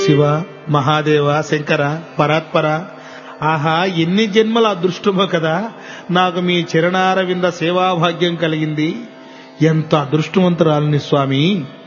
శివ, మహాదేవ, శంకర, పరాత్పర, ఆహా ఎన్ని జన్మల అదృష్టమో కదా నాకు మీ చరణారవింద సేవాభాగ్యం కలిగింది. ఎంత అదృష్టవంతురాలిని స్వామి.